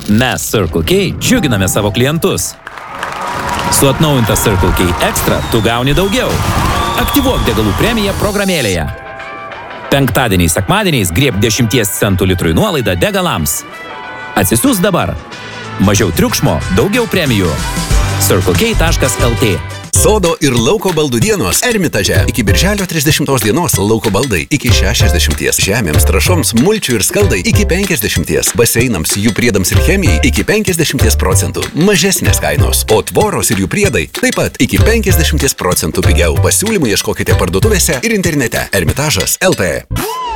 Mes Circle K džiuginame savo klientus. Su atnaujinta Circle K Extra tu gauni daugiau. Aktyvuok degalų premiją programėlėje. Penktadieniais, sekmadieniais grieb 10 centų litrui nuolaidą degalams. Atsisiųs dabar. Mažiau triukšmo, daugiau premijų. circlek.lt. Sodo ir lauko baldų dienos Ermitaže. Iki birželio 30 dienos lauko baldai iki 60, žemėms, trąšoms, mulčių ir skaldai iki 50, baseinams, jų priedams ir chemijai iki 50%. Mažesnės kainos, o tvoros ir jų priedai taip pat iki 50% pigiau. Pasiūlymų ieškokite parduotuvėse ir internete. Ermitažas LT.